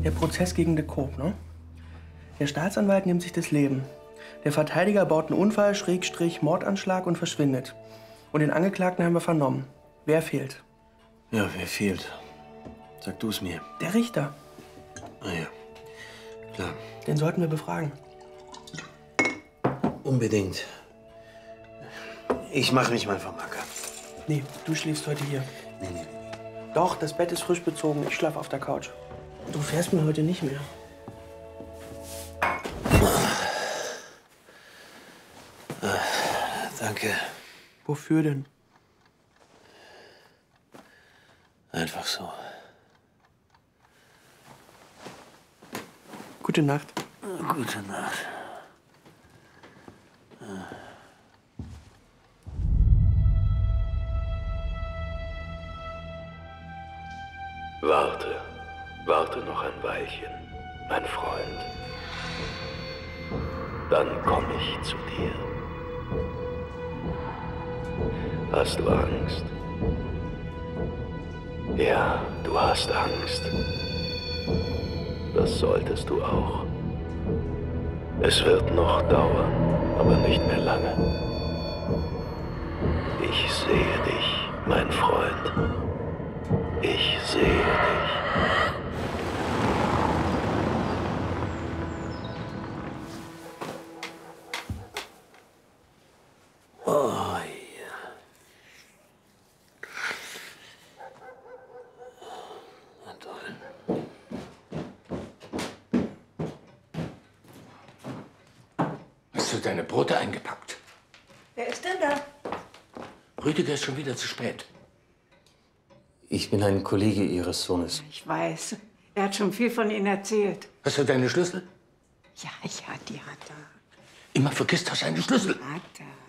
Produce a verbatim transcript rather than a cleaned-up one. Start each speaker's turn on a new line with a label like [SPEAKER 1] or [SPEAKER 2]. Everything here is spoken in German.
[SPEAKER 1] Der Prozess gegen de Koop, ne? Der Staatsanwalt nimmt sich das Leben. Der Verteidiger baut einen Unfall, Schrägstrich, Mordanschlag und verschwindet. Und den Angeklagten haben wir vernommen. Wer fehlt?
[SPEAKER 2] Ja, wer fehlt? Sag du es mir.
[SPEAKER 1] Der Richter.
[SPEAKER 2] Ah ja, klar.
[SPEAKER 1] Den sollten wir befragen.
[SPEAKER 2] Unbedingt. Ich mache mich mal vom Acker.
[SPEAKER 1] Nee, du schläfst heute hier.
[SPEAKER 2] Nee, nee, nee.
[SPEAKER 1] Doch, das Bett ist frisch bezogen. Ich schlafe auf der Couch. Du fährst mir heute nicht mehr.
[SPEAKER 2] Ah, danke.
[SPEAKER 1] Wofür denn?
[SPEAKER 2] Einfach so.
[SPEAKER 1] Gute Nacht.
[SPEAKER 2] Gute Nacht.
[SPEAKER 3] Warte, warte noch ein Weilchen, mein Freund. Dann komme ich zu dir. Hast du Angst? Ja, du hast Angst. Das solltest du auch. Es wird noch dauern, aber nicht mehr lange. Ich sehe dich, mein Freund. Ich sehe dich.
[SPEAKER 2] Oh ja. Na toll.
[SPEAKER 4] Hast du deine Brote eingepackt?
[SPEAKER 5] Wer ist denn da?
[SPEAKER 4] Rüdiger ist schon wieder zu spät.
[SPEAKER 2] Ich bin ein Kollege Ihres Sohnes.
[SPEAKER 5] Ich weiß. Er hat schon viel von Ihnen erzählt.
[SPEAKER 4] Hast du deine Schlüssel?
[SPEAKER 5] Ja, ja, die hat er.
[SPEAKER 4] Immer vergisst er seine Schlüssel.
[SPEAKER 5] Hat er.